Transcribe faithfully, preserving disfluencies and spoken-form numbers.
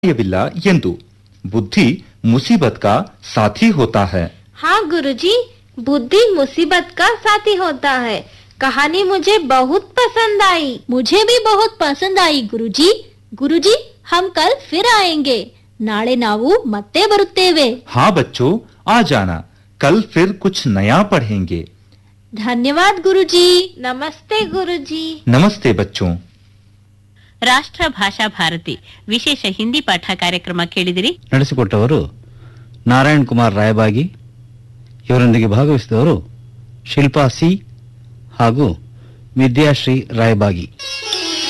ಯವಿಲ್ಲ ಎಂದು बुद्धि मुसीबत का साथी होता है। हाँ गुरुजी, बुद्धि मुसीबत का साथी होता है। कहानी मुझे बहुत पसंद आई। मुझे भी बहुत पसंद आई गुरुजी। गुरुजी, हम कल फिर आएंगे। नाಳೆ ನಾವು ಮತ್ತೆ ಬರುತ್ತೇವೆ। हाँ बच्चों, आ जाना, कल फिर कुछ नया पढ़ेंगे। ಧನ್ಯವಾದ ಗುರುಜಿ। नमस्ते गुरुजी। नमस्ते बच्चों। ರಾಷ್ಟ್ರ ಭಾಷಾ ಭಾರತಿ ವಿಶೇಷ ಹಿಂದಿ ಪಾಠ ಕಾರ್ಯಕ್ರಮ ಕೇಳಿದಿರಿ. ನಡೆಸಿಕೊಟ್ಟವರು ನಾರಾಯಣ್ ಕುಮಾರ್ ರಾಯಬಾಗಿ. ಇವರೊಂದಿಗೆ ಭಾಗವಹಿಸಿದವರು ಶಿಲ್ಪಾ ಸಿ ಹಾಗೂ ವಿದ್ಯಾಶ್ರೀ ರಾಯಬಾಗಿ.